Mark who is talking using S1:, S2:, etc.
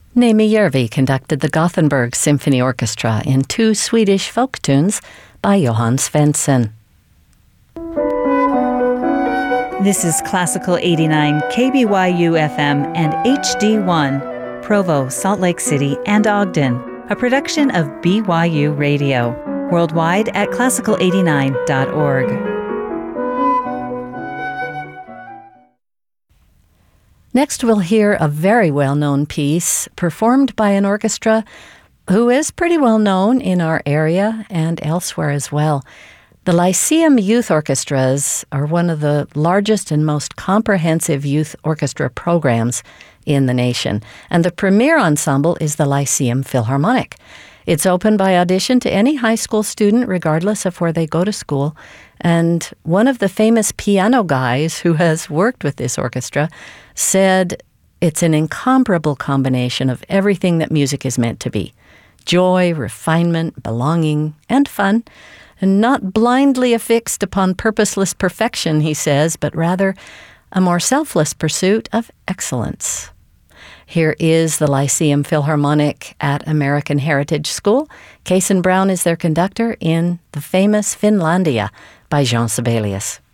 S1: Nemi Järvi conducted the Gothenburg Symphony Orchestra in two Swedish folk tunes by Johan Svensson.
S2: This is Classical 89 KBYU FM and HD1, Provo, Salt Lake City, and Ogden, a production of BYU Radio, worldwide at classical89.org.
S1: Next, we'll hear a very well-known piece performed by an orchestra who is pretty well known in our area and elsewhere as well. The Lyceum Youth Orchestras are one of the largest and most comprehensive youth orchestra programs in the nation, and the premier ensemble is the Lyceum Philharmonic. It's open by audition to any high school student, regardless of where they go to school, and one of the famous piano guys who has worked with this orchestra said it's an incomparable combination of everything that music is meant to be: joy, refinement, belonging, and fun. And not blindly affixed upon purposeless perfection, he says, but rather a more selfless pursuit of excellence. Here is the Lyceum Philharmonic at American Heritage School. Kason Brown is their conductor in the famous Finlandia by Jean Sibelius.